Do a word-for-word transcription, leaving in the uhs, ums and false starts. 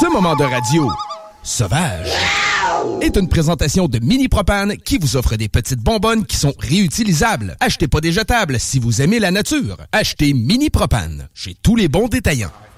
Ce moment de radio sauvage est une présentation de Mini Propane qui vous offre des petites bonbonnes qui sont réutilisables. Achetez pas des jetables si vous aimez la nature. Achetez Mini Propane chez tous les bons détaillants.